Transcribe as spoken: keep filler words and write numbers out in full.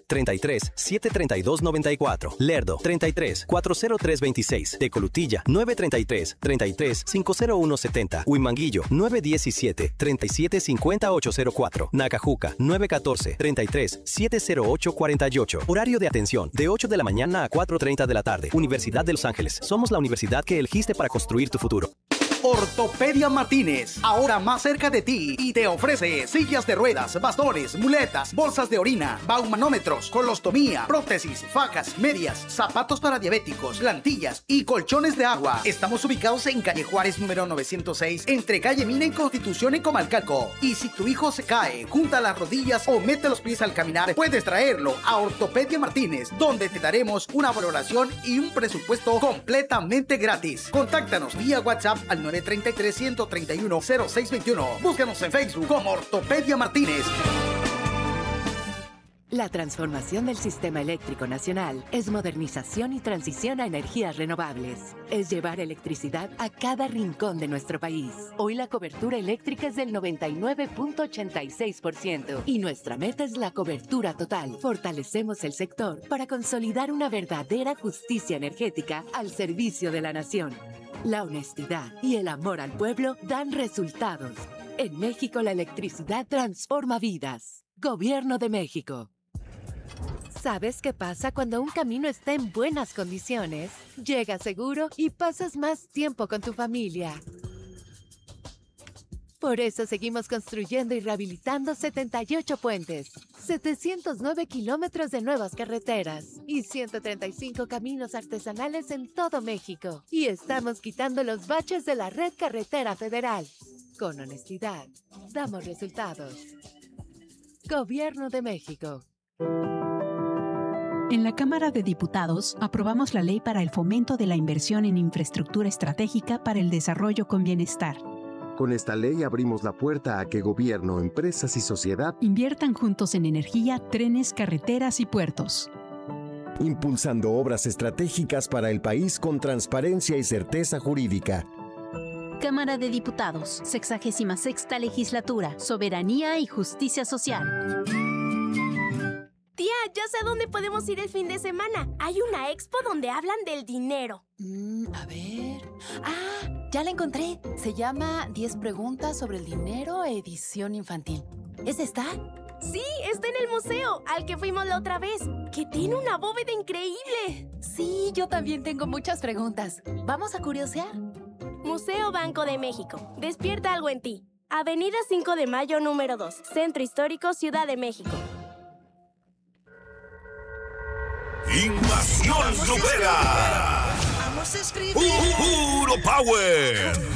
treinta y tres, setecientos treinta y dos, noventa y cuatro. Lerdo, treinta y tres, cuatrocientos tres, veintiséis. Tecolutilla, nueve treinta y tres, treinta y tres, cincuenta uno setenta. Huimanguillo, nueve diecisiete, treinta y siete, cincuenta, ochocientos cuatro. Nacajuca, nueve catorce, treinta y tres, setecientos ocho, cuarenta y ocho. Horario de atención, de ocho de la mañana a cuatro treinta de la tarde. Universidad de Los Ángeles. Somos la universidad que elegiste para construir tu futuro. Ortopedia Martínez, ahora más cerca de ti y te ofrece sillas de ruedas, bastones, muletas, bolsas de orina, baumanómetros, colostomía, prótesis, facas, medias, zapatos para diabéticos, plantillas y colchones de agua. Estamos ubicados en calle Juárez número novecientos seis, entre calle Mina y Constitución en Comalcalco. Y si tu hijo se cae, junta las rodillas o mete los pies al caminar, puedes traerlo a Ortopedia Martínez, donde te daremos una valoración y un presupuesto completamente gratis. Contáctanos vía WhatsApp al nueve treinta y tres, ciento treinta y uno, cero seis veintiuno. Búscanos en Facebook como Ortopedia Martínez. La transformación del sistema eléctrico nacional es modernización y transición a energías renovables. Es llevar electricidad a cada rincón de nuestro país. Hoy la cobertura eléctrica es del noventa y nueve punto ochenta y seis por ciento y nuestra meta es la cobertura total. Fortalecemos el sector para consolidar una verdadera justicia energética al servicio de la nación. La honestidad y el amor al pueblo dan resultados. En México la electricidad transforma vidas. Gobierno de México. ¿Sabes qué pasa cuando un camino está en buenas condiciones? Llegas seguro y pasas más tiempo con tu familia. Por eso seguimos construyendo y rehabilitando setenta y ocho puentes, setecientos nueve kilómetros de nuevas carreteras y ciento treinta y cinco caminos artesanales en todo México. Y estamos quitando los baches de la red carretera federal. Con honestidad, damos resultados. Gobierno de México. En la Cámara de Diputados aprobamos la Ley para el Fomento de la Inversión en Infraestructura Estratégica para el Desarrollo con Bienestar. Con esta ley abrimos la puerta a que gobierno, empresas y sociedad inviertan juntos en energía, trenes, carreteras y puertos. Impulsando obras estratégicas para el país con transparencia y certeza jurídica. Cámara de Diputados, sexagésima sexta Legislatura, Soberanía y Justicia Social. Tía, ya sé a dónde podemos ir el fin de semana. Hay una expo donde hablan del dinero. Mm, a ver... ¡Ah! Ya la encontré. Se llama diez preguntas sobre el dinero, edición infantil. ¿Es esta? Sí, está en el museo, al que fuimos la otra vez, que tiene una bóveda increíble. Sí, yo también tengo muchas preguntas. ¿Vamos a curiosear? Museo Banco de México. Despierta algo en ti. Avenida cinco de mayo, número dos. Centro Histórico, Ciudad de México. Invasión Grupera. Puro power.